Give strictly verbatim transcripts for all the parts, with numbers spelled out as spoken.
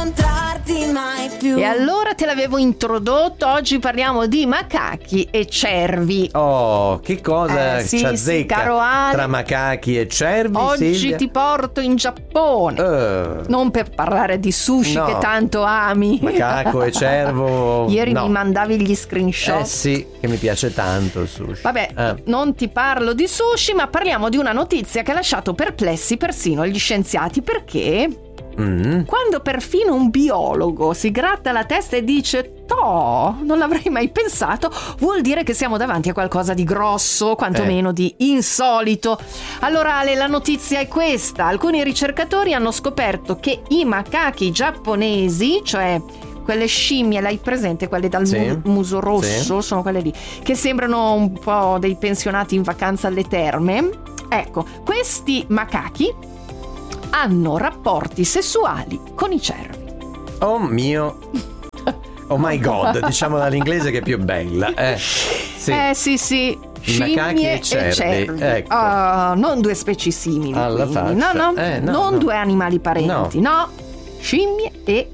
incontrarti mai più. E allora te l'avevo introdotto, oggi parliamo di macachi e cervi. Oh, che cosa Eh, sì, ci sì, azzecca caro Ale. tra macachi e cervi, Oggi Silvia? ti porto in Giappone. Eh, Non per parlare di sushi no. che tanto ami. Macaco e cervo. Ieri no. mi mandavi gli screenshot. Eh sì, che mi piace tanto il sushi. Vabbè, Eh. non ti parlo di sushi, ma parliamo di una notizia che ha lasciato perplessi persino gli scienziati, perché Mm. quando perfino un biologo si gratta la testa e dice "Toh, non l'avrei mai pensato", vuol dire che siamo davanti a qualcosa di grosso, quantomeno Eh. di insolito. Allora Ale, la notizia è questa: alcuni ricercatori hanno scoperto che i macachi giapponesi, cioè quelle scimmie, l'hai presente, quelle dal Sì. mu- muso rosso, Sì. sono quelle lì, che sembrano un po' dei pensionati in vacanza alle terme. Ecco, questi macachi hanno rapporti sessuali con i cervi. Oh mio. Oh my god, diciamola all'inglese che è più bella. Eh, sì. Eh sì sì, I macachi scimmie e cervi, ecco. Ah, non due specie simili, Alla quindi. faccia. No, no, Eh, no, non no. due animali parenti, no. Scimmie e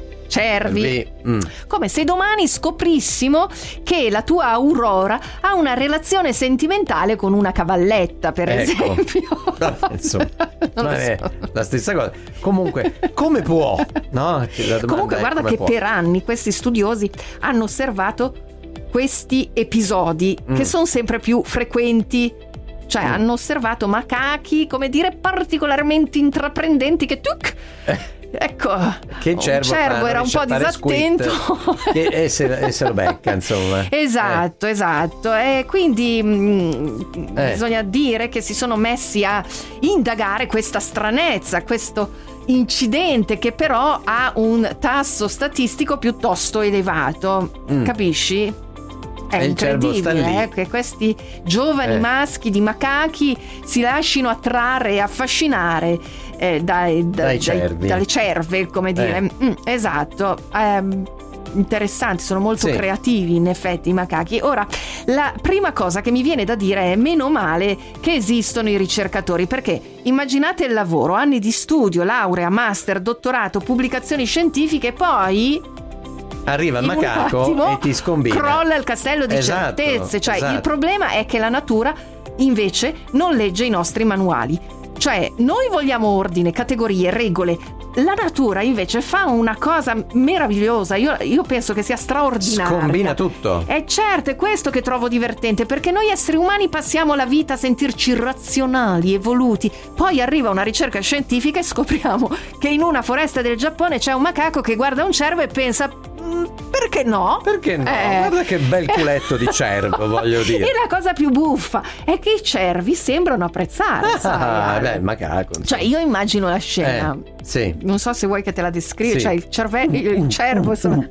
cervi. Vi- mm. Come se domani scoprissimo che la tua Aurora ha una relazione sentimentale con una cavalletta, per Ecco. esempio. Vabbè, insomma, Non lo non è so. la stessa cosa. Comunque, come può? No? La domanda Comunque è guarda come che può. per anni questi studiosi hanno osservato questi episodi Mm. che sono sempre più frequenti. Cioè Mm. hanno osservato macachi, come dire, particolarmente intraprendenti che tuc, Eh. ecco, Che il cervo, un cervo fa era un po' risciattare disattento. squid, che e se, e se lo becca, insomma. Esatto, esatto. E quindi mh, Eh. bisogna dire che si sono messi a indagare questa stranezza, questo incidente che però ha un tasso statistico piuttosto elevato. Mm. Capisci? È E il cervo sta incredibile lì. eh, che questi giovani Eh. maschi di macachi si lascino attrarre e affascinare eh, dai, da- Dai cervi. dalle cerve, come dire. Eh. Mm, esatto. Ehm, interessanti, sono molto Sì. creativi in effetti i macachi. Ora, la prima cosa che mi viene da dire è meno male che esistono i ricercatori, perché immaginate il lavoro, anni di studio, laurea, master, dottorato, pubblicazioni scientifiche e poi Arriva il in un macaco attimo e ti scombina. crolla il castello di Esatto, certezze. Cioè esatto. il problema è che la natura invece non legge i nostri manuali. Cioè noi vogliamo ordine, categorie, regole. La natura invece fa una cosa meravigliosa. Io, io penso che sia straordinaria. Scombina tutto. E certo, è questo che trovo divertente, perché noi esseri umani passiamo la vita a sentirci razionali, evoluti. Poi arriva una ricerca scientifica e scopriamo che in una foresta del Giappone c'è un macaco che guarda un cervo e pensa "Mm, perché no?" Perché no? Eh. Guarda che bel culetto di cervo, voglio dire. E la cosa più buffa è che i cervi sembrano apprezzare. sai, Ah, Ale? beh, il macaco. insomma. Cioè io immagino la scena. Eh, sì. Non so se vuoi che te la descriva, Sì. cioè il cervello, il cervo, insomma.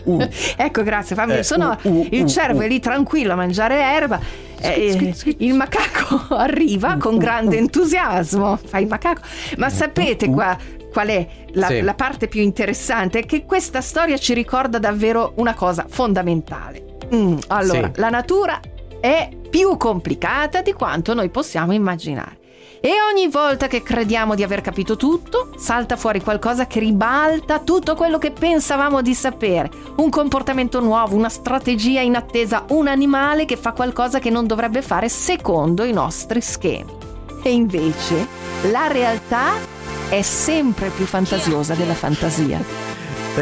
Ecco, grazie Fabio. Eh, Sono uh, uh, il uh, cervo è uh. lì tranquillo a mangiare erba. eh, il macaco arriva con grande entusiasmo. Fa il macaco. Ma sapete qua qual è la, Sì. la parte più interessante? È che questa storia ci ricorda davvero una cosa fondamentale. Mm, allora, Sì. la natura è più complicata di quanto noi possiamo immaginare. E ogni volta che crediamo di aver capito tutto, salta fuori qualcosa che ribalta tutto quello che pensavamo di sapere. Un comportamento nuovo, una strategia inattesa, un animale che fa qualcosa che non dovrebbe fare secondo i nostri schemi. E invece la realtà è sempre più fantasiosa della fantasia.